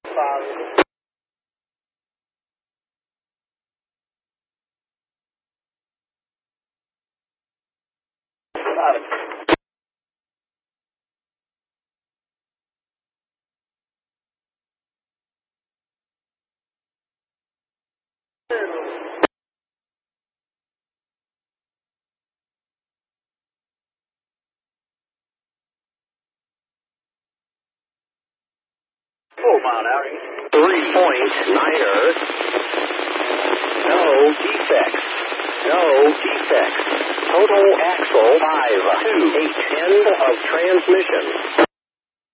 5. Got it. Full mile an hour. 3-point-9er. No defects. No defects. Total axle 5 to 8 end of transmission.